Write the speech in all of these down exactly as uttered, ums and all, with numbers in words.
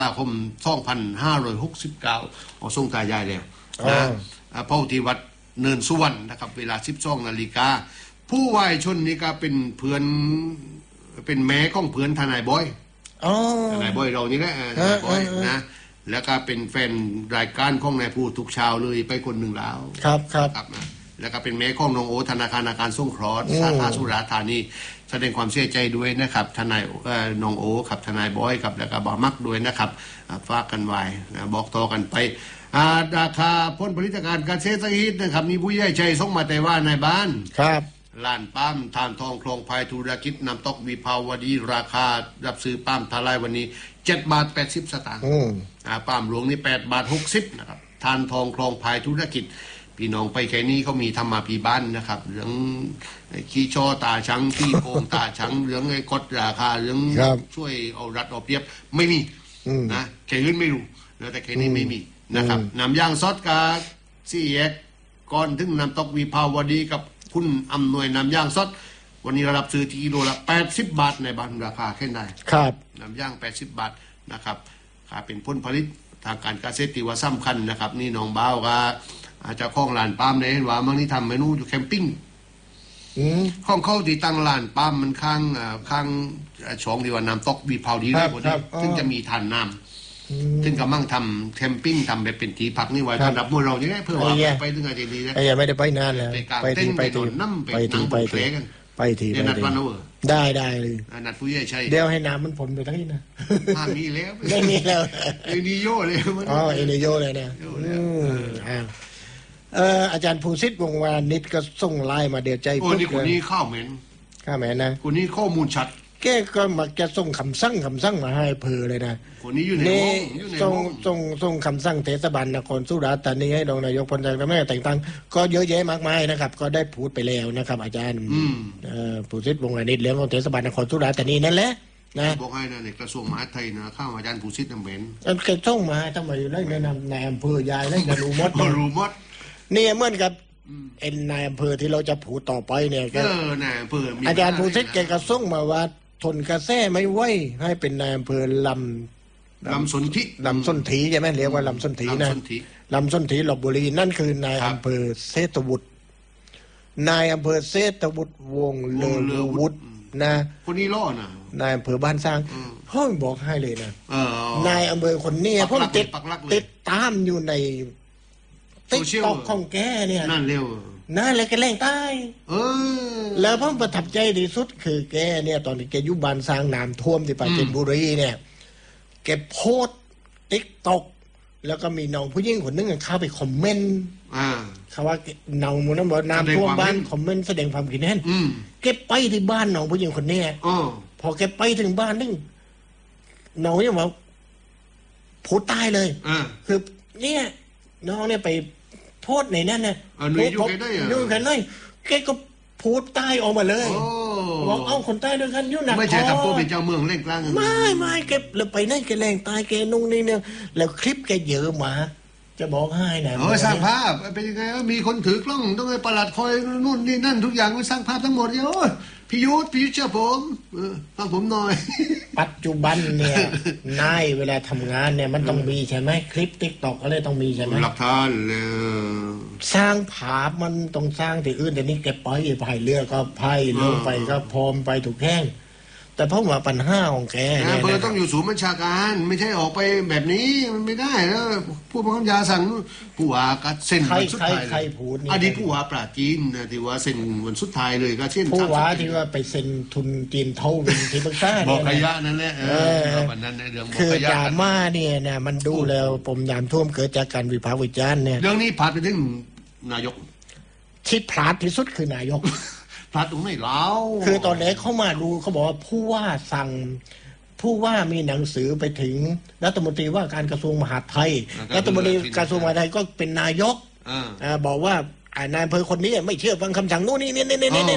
ตุลาคมสองพันห้าร้อยหกสิบเก้าเอาส่งตายายแล้วนะเป้าที่วัดเนินสุวรรณนะครับเวลาสิบสองนาฬิกาผู้วายชนนี่ก็เป็นเพื่อนเป็นแม่ของเพื่อนทนายบอยทนายบอยเรานี่แหละทนายบอยนะแล้วก็เป็นแฟนรายการของนายผู้ทุกเช้าเลยไปคนหนึ่งแล้วครับครับนะแล้วก็เป็นแม่ของน้องโอธนาคารอาคารสงเคราะห์สาขาสุราษฎร์ธานีแสดงความเสียใจด้วยนะครับทนายน้องโอครับทนายบอยครับแล้วก็บ่าวมักด้วยนะครับฝากกันไว้นะบอกต่อกันไปราคาพ้นผลิตการการเกษตรฮิตนะครับมีผู้ใหญ่ใจส่งมาแต่ว่าในบ้านครับล้านป้ามทานทองคลองพายธุรกิจนำตกวิภาวดีราคารับซื้อป้ามทลายวันนี้เจ็ดบาทแปดสิบสตางค์ป้ามหลวงนี่แปดบาทหกสิบนะครับทานทองคลองพายธุรกิจพี่น้องไปแค่นี้เขามีธรรมาภิบาลนะครับเรื่องขี้ช่อตาช้างขี้โกงตาช้างเรื่องไอ้กดราคาเรื่องช่วยเอารัดเอาเปรียบไม่มีนะแค่อื่นไม่รู้แต่แค่นี้ไม่มีนะครับน้ำย่างซอสกาซี่เอ็กก่อนถึงน้ำตกวิภาวดีกับคุณอำนวยน้ำย่างซอสวันนี้เรารับซื้อที่กิโลละแปดสิบบาทในบ้านราคาแค่ไหนครับน้ำย่างแปดสิบบาทนะครับค่าเป็นผลผลิตทางการเกษตรที่ว่าสำคัญนะครับนี่น้องบ้าวก็อาจจะคล้องลานปาล์มในว่ามั่งนี่ทำเมนูอยู่แคมปิ้งข้องเข้าที่ตั้งลานปาล์มมันข้างข้างช่องที่ว่าน้ำตกวิภาวดีเลยคนนี้ซึ่งจะมีทานน้ำซึ่งกำลังทำแคมปิ้งทำแบบเป็นที่พักนี่ไว้สำหรับมวยเราเนี่ยเพื่อว่าไปถึงอะไรดีนะไอ้ยังไม่ได้ไปนานแล้วไปทีไปโดนน้ำไปนั่งบนเพลกันไปทีไปนัดวันเอาได้ได้เลยนัดผู้ใหญ่ใช่เดี๋ยวให้น้ำมันผลไปทั้งนี้นะมีแล้วไม่มีแล้วเอนิโยเลยอ๋อเอนิโยเลยนะอ่าเอออาจารย์ภูสิทธิ์วงวานิชก็ส่งไลน์มาเดี๋ยวใจโอ้นี่คนนี้ข้าวเหม็นข้าวเหม็นนะคนนี้ข้อมูลชัดแกก็มาแกส่งคำสั่งคำสั่งมาให้เพอเลยนะคนนี้อยู่ในห้องอยู่ในห้องส่งส่งคำสั่งเทศบาลนครสุราษฎร์ธานีให้รองนายกพลเอกประยุทธ์แต่งตั้งก็เยอะแยะมากมายนะครับก็ได้พูดไปแล้วนะครับอาจารย์ภูสิทธิ์วงวานิชเรื่องของเทศบาลนครสุราษฎร์ธานีนั่นแหละนะบอกให้นะในกระทรวงมหาดไทยนะข้าวอาจารย์ภูสิทธิ์เหม็นอันแกส่งมาทำไมไล่ในในอำเภอยายไล่ในรูมดรูมดนี่เหมือนกับเอ็นนายอำเภอที่เราจะผูดต่อไปเนี่ยเออนายอำเภออาจารย์ภูสิทธิ์แกก็ส่งมาว่าทนกระแสไม่ไหวให้เป็นนายอำเภอลำลำสนธิลำสนธิใช่ไหมเรียกว่าลำสนธินะลำสนธิลพบุรีนั่นคือนายอำเภอเศรษฐวุฒินายอำเภอเศรษฐวุฒิวงเลอวุฒินะคนนี้ล่อนะนายอำเภอบ้านสร้างพ่อบอกให้เลยนะนายอำเภอคนนี้พ่อติดติดตามอยู่ในติ๊กต็อกของแกเนี่ยนั่นเร็วนั่นเลยแกแรงใต้เออแล้วพ่อประทับใจที่สุดคือแกเนี่ยตอนที่แกยุบานสร้างน้ำท่วมที่ปราจีนบุรีเนี่ยแกโพสติ๊กต็อกแล้วก็มีน้องผู้หญิงคนนึงเข้าไปคอมเมนต์เขาว่าน้องมันบอกน้ำท่วมบ้านคอมเมนต์แสดงความคิดเห็นแกไปที่บ้านน้องผู้หญิงคนนี้พอแกไปถึงบ้านนึงน้องเนี่ยบอกพูดตายเลยคือเนี่ยน้องเนี่ยไปโพสในนั่นนะพูดอยู่แค่ได้อะอยู่แค่ได้แกก็พูดใต้ออกมาเลยบอกเอาคนใต้ด้วยกันยุ่งหนักไม่ใช่ทำตัวเป็นเจ้าเมืองเล่นกลางไม่ไม่แกเลยไปนั่นแกแรงตายแกนุ่งนี่เนี่ยแล้วคลิปแกเยอะมาจะบอกให้นะเออสร้างภาพเป็นยังไงมีคนถือกล้องต้องไปประหลัดคอยนู่นนี่นั่นทุกอย่างไปสร้างภาพทั้งหมดโอ้ยพี่ยุทธพี่ยุทธเชื่อผมฟังผมหน่อยปัจจุบันเนี่ยนายเวลาทำงานเนี่ยมันต้องมีใช่ไหมคลิปติ๊กต็อกอะไรต้องมีใช่ไหมหลักฐานเลยสร้างภาพมันต้องสร้างที่อื่นแต่นี่แกไปพายเรือก็พายเรือไปก็พร้อมไปถูกแห้งแต่เพราะว่าปัญหาของแกเนี่ยเบอร์ต้องอยู่ศูนย์บัญชาการไม่ใช่ออกไปแบบนี้มันไม่ได้แล้วผู้บังคับบัญชาสั่งผู้ว่าก็เซ็นวันสุดท้ายอดีตผู้ว่าปราจีนนะที่ว่าเซ็นวันสุดท้ายเลยก็เช่นผู้ว่าที่ว่าไปเซ็นทุนจีนเท่าเป็นที่บังคับบอกขยะนั่นแหละวันนั้นในเรื่องคือดราม่าเนี่ยนะมันดูแล้วปมน้ำท่วมเกิดจากการวิพากษ์วิจารณ์เนี่ยเรื่องนี้ผ่านไปถึงนายกที่พลาดที่สุดคือนายกพลาดตรงไหนเล่าคือตอนแรกเขามาดูเขาบอกว่าผู้ว่าสั่งผู้ว่ามีหนังสือไปถึงรัฐมนตรีว่าการกระทรวงมหาดไทยรัฐมนตรีกระทรวงมหาดไทยก็เป็นนายกบอกว่านายอำเภอคนนี้ไม่เชื่อฟังคำสั่งโน่นนี่นี่นี่นี่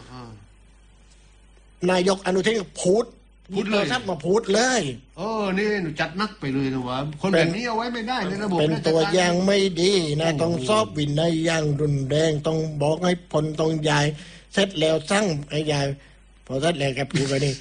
นายกอนุทินพูดพูดเลยมาพูดเลยเออนี่จัดนักไปเลยนะว่าคนแบบนี้เอาไว้ไม่ได้ในระบบเป็นตัวอย่างไม่ดีนะต้องสอบวินัยอย่างรุนแรงต้องบอกให้ผลต้องใหญ่เสร็จแล้วสั่งไอ้ใหญ่พอเสร็จแล้วแกพูดไปนี่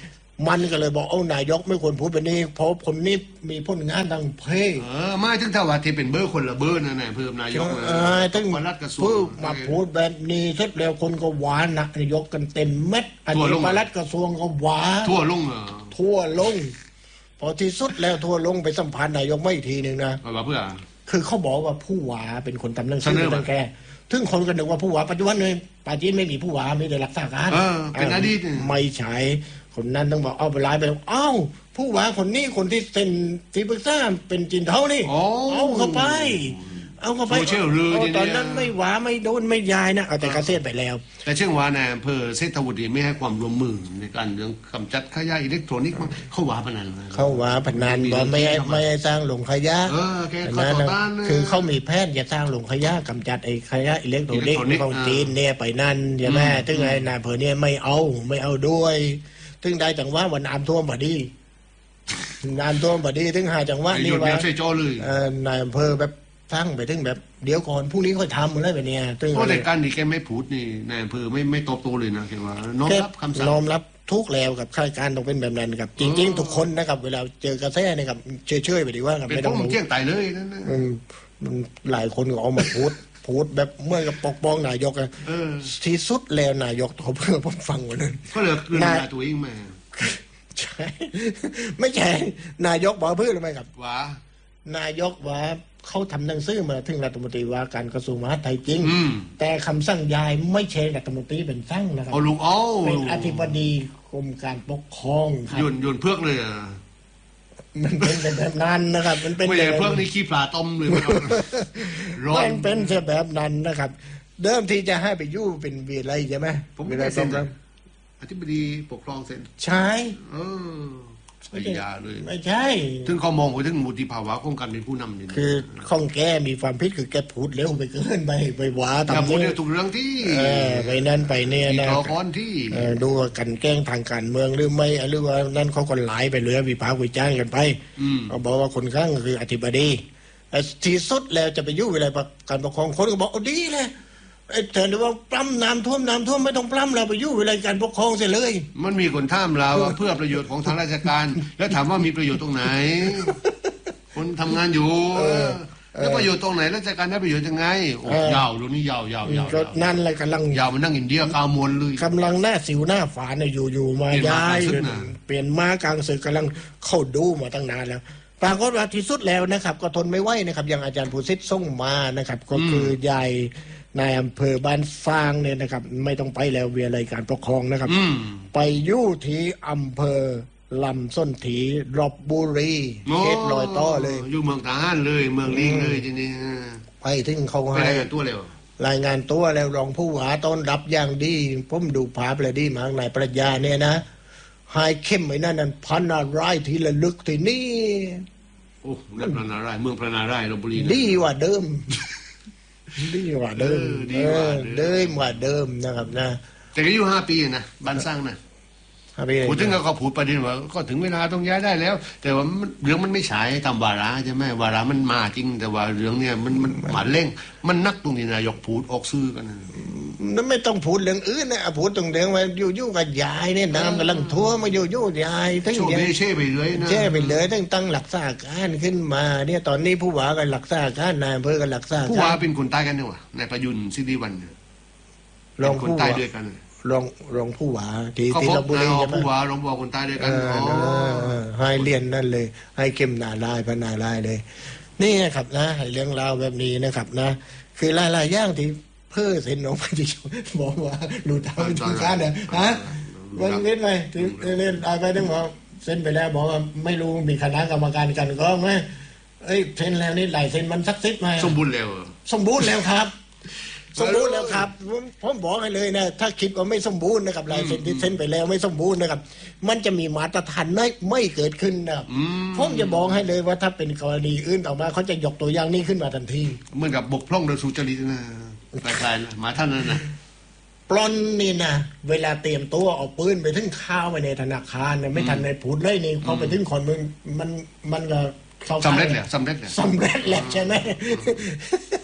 มันก็เลยบอกเอานายกไม่ควรพูดแบบนี้เพราะคนนี้มีผลงานทางเพศเออไม่ถึงถ้าว่าที่เป็นเบอร์คนละเบอร์นั่นแหละเพิ่มนายกนะเออตึงมารัฐกระทรวงพูดมาพูดแบบนี้เสร็จแล้วคนก็หวานนะนายกกันเต็มเม็ดอันทั่วนี้ลงมารัฐกระทรวงก็หวานทั่วลงเหรอทั่วลงพอที่สุดแล้วทั่วลงไปสัมพันธ์นายกไม่อีกทีหนึ่งนะเอาว่าเพื่อคือเขาบอกว่าผู้หวาเป็นคนทำหนังสืเสนออมาตั้งแกถึงคนก็นึกว่าผู้หวาปัจจุบันเลยปาจีนไม่มีผู้หวาไม่ได้รักษาการเออเป็นอดีตนี่ไม่ใช่คนนั้นต้องบอกเอาไปไล่ไปแล้วอ้าวผู้หวาคนนี้คนที่เซ็นที่ปรึกษาเป็นจินเท่านี่โอ้เอาเข้าไป เอาเข้าไปโซเชียลลือเอาทีเดียวตอนนั้นไม่หวาไม่โดนไม่ยายนะเอาแต่เกษตรไปแล้วแต่เชื่อว่าในอำเภอเศรษฐวุฒิไม่ให้ความร่วมมือในการเรื่องกำจัดขยะอิเล็กทรอนิกส์มั้งเขาว่าพนันนะเขาหวาพนันว่าไม่ให้ไม่ให้สร้างหลงขยะเออแกเขานั่นต่อนะต้านนะคือเขามีแผนจะสร้างหลงขยะกำจัดไอ้ขยะอิเล็กทรอนิกส์อิเล็กทรอนิกส์ของจีนเนี่ยไปนั่นใช่ไหมอืมถึงไอ้นายอำเภอเนี่ยไม่เอาไม่เอาด้วยถึงได้จังหวะวันน้ำท่วมพอดีน้ำท่วมพอดีถึงหาจังหวะไอ้หนี่ยุดว่าเดียวใช่จอเลยเอ่อนายอำเภอแบบตั้งไปถึงแบบเดี๋ยวก่อนพรุ่งนี้ค่อยทำอะไรแบบเนี้ยถึงเพราะแต่การนี่แกไม่พูดนี่ในอำเภอไม่ไม่ตอบโต้เลยนะแกว่าน้อมแค่รับคำสั่งน้อมรับทุกแล้วกับข้าราชการต้องเป็นแบบนั้นครับ จริง ๆ ทุกคนนะครับ เวลาเจอกระแสนะครับเชื่อๆไปดีว่าครับเป็นไม่พต้วอก งมึงเที่ยงตายเลยนั่นนะอืมมันหลายคนก็เอามาพูด พูดแบบเมื่อกับปกป้องนายกอะเออที่สุดแล้วนายกเขาเพื่อผมฟังวันนั้นก็เลยคืนมาตัวเองมาใช่ไม่ใช่นายกบอกเพื่อหรือไม่ครับว่านายกว่าเขาทำหนังสือมาถึงรัฐมนตรีว่าการกระทรวงมหาดไทยจริงอืมแต่คำสั่งย้ายไม่ใช่รัฐมนตรีเป็นสั่งนะครับเอาลุงเอาเป็นอธิบดีกรมการปกครองครับโยนโยนเพือกเลยอ่ะมันเป็นแบบนั้นนะครับ มันเป็นไม่ใช่เพือกนี่ขี้ปลาต้มเลยมันเอาร้อนมันเป็นแบบนั้นนะครับ เดิมที่จะให้ไปยู่เป็นวีไรใช่ไหมผมไม่วีได้ไรเซ็นครันะบอธิบดีปกครองเซ็นใช่เออไอ้ยาเลยไม่ใช่ถึงเขามองไปถึงมุติภาวะของการเป็นผู้นำนี่นะคือข้องแกมีความผิดคือแกพูดเร็วไปเกินไปไปหวาอย่าทำพูดนี่เนี่ยถูกเรื่องที่เออไปนั่นไปเนี่ยมีนะต่อก้อนที่เออดูว่ากันแกล้งทางการเมืองหรือไม่หรือว่านั่นเขาก็หลายไปเลยวิพากษ์วิจารณ์กันไปอืมเขาบอกว่าคนข้างคืออธิบดีแต่ที่สุดแล้วจะไปยุ่งอะไรกับการปกครองคนก็บอกโอ้ดีเลยไอ้แทนที่ว่าปล้ำน้ำท่วมน้ำท่วมไม่ต้องปล้ำเราไปยุ่งอะไรการปกครองเสียเลยมันมีคนท่ามเราว่าเพื่อประโยชน์ของทางราชการ แล้วถามว่ามีประโยชน์ตรงไหน คนทำงานอยู่แล้วประโยชน์ตรงไหนราชการได้ประโยชน์ยังไงโอ้ยาวรู้นี่ยาวยาวยาวก็ยาวนั่นเลยกำลังยาวมันนั่งอินเดียกาวมวลเลยกำลังหน้าสิวหน้าฝาเนี่ยอยู่อยู่มาเปลี่ยนม้าย้ายกลางศึกน่ะเปลี่ยนม้ากลางศึกกำลังเข้าดูมาตั้งนานแล้วปรากฏว่าที่สุดแล้วนะครับ ก็ทนไม่ไหวนะครับอย่างอาจารย์ภูสิทธิ์ส่งมานะครับ ก็คือยายนายอำเภอบ้านฟางเนี่ยนะครับ ไม่ต้องไปแล้วเวียรายการปกครองนะครับอืมไปอยู่ที่อำเภอลำส้นถีรบบุรีเขตรอยต่อเลยอยู่เมืองทหารเลย เมืองลิงเลยทีนี้ไปถึงเขาไปให้รายงานตัวเร็วรายงานตัวแล้วรองผู้ว่าต้อนรับอย่างดีผมดูภาพเลยดีมากนายปรัชญาเนี่ยนะหายเข้มไว้นั่นนั่นพันอะไรายที่ระลึกที่นี่โอ้นั่นพระนารายณ์เมืองพระนารายณ์ลพบุรีนะดีกว่าเดิม ดีกว่าเดิมเออดีกว่าเดิมเดิมกว่าเดิมนะครับนะแต่ก็อยู่ห้าปีนะบ้านสร้างนะครับพี่พูดถึงก็เขาพูดประเด็นว่าก็ถึงเวลาต้องย้ายได้แล้ว แต่ว่ามันเรื่องมันไม่ฉายตามวาระใช่ไหมวาระมันมาจริง แต่ว่าเรื่องเนี่ยมันมันหมันเร่ง มันนักตรงที่นายกพูดออกซื้อกันนะนั่นไม่ต้องพูดเรื่องอื่นนะพูดตรงเดียวว่าอยู่อยู่กับยายเนี่ยน้ำกำลังทั่วมาอยู่อยู่ยายทั้งโชว์ยาเบยเช่ไปเลยนะแช่ไปเลยตั้งตั้งหลักษาการขึ้นมา เนี่ยตอนนี้ผู้ว่ากันหลักษาการนายอำเภอกันหลักษาผู้กาว่าร เป็นคนใต้กันเนี่ยวะนายประยุนสิริวัลเนี่ยรองเป็นคนผู้ใต้ว่าด้วยกันรองรองผู้ว่าที่เขาที่พลบบบุนารียใช่ไหมผู้ว่าร้องบอกคนใต้ด้วยเอกันออ๋อเออให้เรียนนั่นเลย ให้เข้มหนาลายพนาลายเลย นี่นะครับนะให้เรื่องราวแบบนี้นะครับนะ คือหลายๆอย่างที่เพื่อเซ็นออกไปที่บอกว่าดูตามเป็นทุกการเนี่ยฮะวันเว้นไปถึงเล่นเอาไปต้องบอกเซ็นไปแล้วบอกว่าไม่รู้มีคณะกรรมการกันก็ไหมเอ้ยเซ็นแล้วนี่หลายเซ็นมันสักซิดไหมสมบูรณ์แล้วสมบูรณ์แล้วครับ สมบูรณ์แล้วครับผมผมบอกให้เลยนะถ้าคิดว่าไม่สมบูรณ์นะครับลายเซ็นที่เซ็นไปแล้วไม่สมบูรณ์นะครับ มันจะมีมาตรฐานไม่ไม่เกิดขึ้นนะครับผมจะบอกให้เลยว่าถ้าเป็นกรณีอื่นออกมาเขาจะยกตัวอย่างนี้ขึ้นมาทันทีเหมือนกับบกพร่องโดยสุจริตนะคล้ายๆนะหมาท่านนั้นนะปล้นนี่นะเวลาเตรียมตัวเอาปืนไปถึงข้าวไปในธนาคารเนี่ยไม่ทันในพูดเลยนี่เขาไปถึงคนมึงมันมันก็เข้าสำเร็จแล้วสำเร็จแล้วสำเร็จแล้วใช่ไหม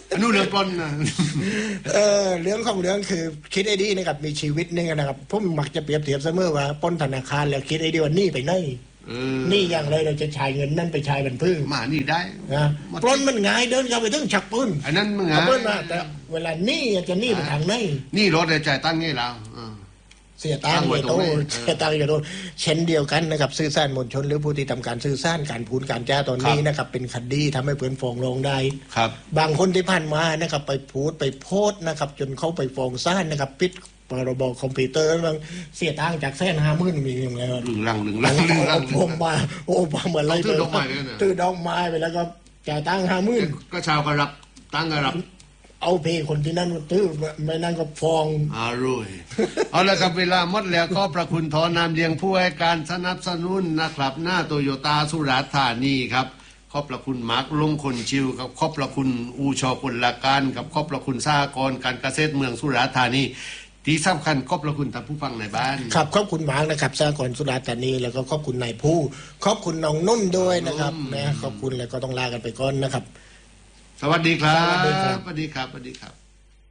อันนู้นเรื่องปล้นนะเออเรื่องของเรื่องคือคิดไอ้ดีนะครับมีชีวิตนึงนะครับผมมักจะเปรียบเทียบเสมอว่าปล้นธนาคารแล้วคิดไอ้ดีว่านี่ไปไหนนี่อย่างไรเราจะใช้เงินนั่นไปใช้บันพึ่งมานี่ได้นะปล้นมันง่ายเดินเข้าไปถึงฉักปืนอันนั้นมึงเอาปืนมาแต่เวลานี่จะนี่ไปทางไหนนี่รถเลยจ่ายตั้งงี้แล้วเออเสียตังค์อย่าโตเสียตังค์อย่าโตเช่นเดียวกันนะครับสื่อสารมวลชนหรือผู้ที่ทำการสื่อสารการพูดการจ้าตอนนี้นะครับเป็นคดีทำให้เพื่อนฟ้องร้องได้ครับบางคนที่ผ่านมานะครับไปพูดไปโพสต์นะครับจนเขาไปฟ้องศาลนะครับปิดพรบคอมพิวเตอร์บางเสียตังค์จากแสนห้าหมื่นมีอย่างไรหนึ่งลังหนึ่งลังหนึ่งลังผมมาโอ้มาเหมือนไรตื้อดอกไม้เลยนะตื้อดอกไม้ไปแล้วก็จ่ายตังค์ห้าหมื่นก็ชาวก็รับตั้งก็รับเอาเพคนที่นั่นตื้อไม่นั่นก็ฟ้องอร่อยเอาละครับเวลาหมดแล้วขอบพระคุณทอนามเลี้ยงผู้ให้การสนับสนุนนะครับหน้าโตโยต้าสุราษฎร์ธานีครับขอบพระคุณมาร์คลงคนชิวกับขอบพระคุณอูชอคนละการกับขอบพระคุณสหกรณ์การเกษตรเมืองสุราษฎร์ธานีที่สำคัญขอบพระคุณท่านผู้ฟังในบ้านครับขอบคุณมาร์กนะครับสากลสุราษฎร์ธานีแล้วก็ขอบคุณนายผู้ขอบคุณน้องนุ่นด้วยนะครับนะขอบคุณแล้วก็ต้องลากันไปก่อนนะครับสวัสดีครับสวัสดีครับสวัสดีครับสวัสดีครับ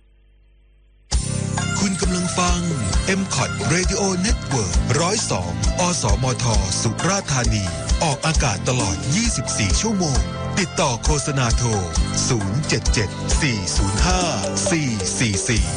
คุณกำลังฟัง เอ็ม คอท Radio Network หนึ่งศูนย์สอง อสมท สุราษฎร์ธานี ออกอากาศตลอด ยี่สิบสี่ ชั่วโมง ติดต่อโฆษณาโทร ศูนย์ เจ็ด เจ็ด สี่ ศูนย์ ห้า สี่ สี่ สี่